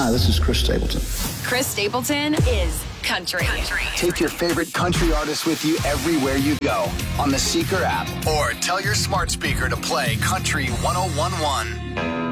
Hi, this is Chris Stapleton. Chris Stapleton is country. Take your favorite country artists with you everywhere you go on the Seeker app, or tell your smart speaker to play Country 101.1.